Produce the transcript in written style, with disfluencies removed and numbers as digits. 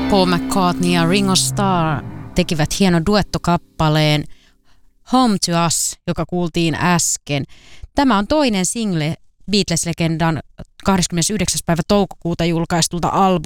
Paul McCartney ja Ringo Starr tekivät hienon duettokappaleen Home to Us, joka kuultiin äsken. Tämä on toinen single Beatles-legendan 29. päivä toukokuuta julkaistulta albumilta.